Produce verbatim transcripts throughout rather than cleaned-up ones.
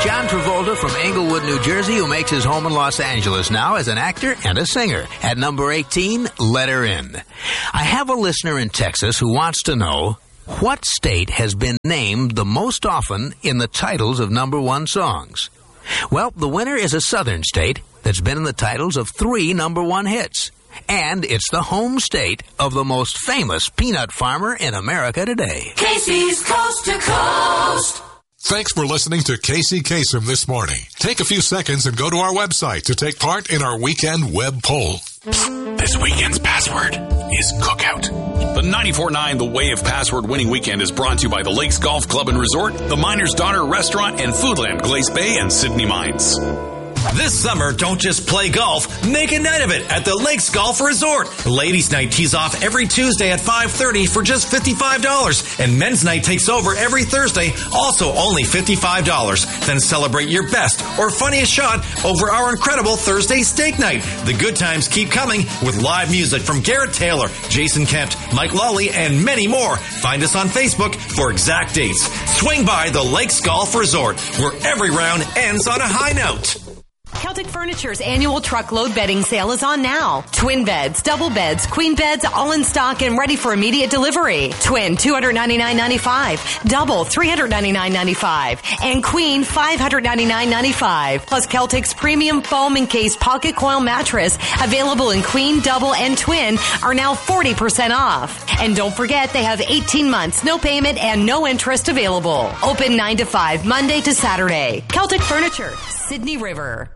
John Travolta from Englewood, New Jersey, who makes his home in Los Angeles now as an actor and a singer. At number eighteen, Let Her In. I have a listener in Texas who wants to know, what state has been named the most often in the titles of number one songs? Well, the winner is a southern state that's been in the titles of three number one hits. And it's the home state of the most famous peanut farmer in America today. Casey's Coast to Coast. Thanks for listening to Casey Kasem this morning. Take a few seconds and go to our website to take part in our weekend web poll. This weekend's password is Cookout. The ninety-four point nine The Wave Password Winning Weekend is brought to you by the Lakes Golf Club and Resort, the Miner's Daughter Restaurant, and Foodland, Glace Bay, and Sydney Mines. This summer, don't just play golf, make a night of it at the Lakes Golf Resort. Ladies' Night tees off every Tuesday at five thirty for just fifty-five dollars. And Men's Night takes over every Thursday, also only fifty-five dollars. Then celebrate your best or funniest shot over our incredible Thursday Steak Night. The good times keep coming with live music from Garrett Taylor, Jason Kempt, Mike Lawley, and many more. Find us on Facebook for exact dates. Swing by the Lakes Golf Resort, where every round ends on a high note. Celtic Furniture's annual truckload bedding sale is on now. Twin beds, double beds, queen beds, all in stock and ready for immediate delivery. Twin, two hundred ninety-nine ninety-five. Double, three hundred ninety-nine ninety-five. And queen, five hundred ninety-nine ninety-five. Plus Celtic's premium foam encased pocket coil mattress, available in queen, double, and twin, are now forty percent off. And don't forget, they have eighteen months, no payment, and no interest available. Open nine to five, Monday to Saturday. Celtic Furniture, Sydney River.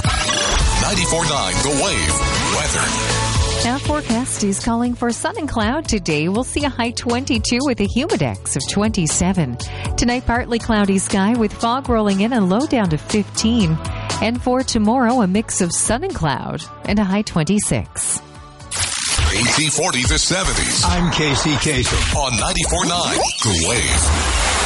ninety-four point nine The Wave weather. Now forecast is calling for sun and cloud today. We'll see a high twenty-two with a humidex of twenty-seven. Tonight, partly cloudy sky with fog rolling in and low down to fifteen. And for tomorrow, a mix of sun and cloud and a high twenty-six. eighteen forty to seventies. I'm Casey Kasem on ninety-four point nine The Wave.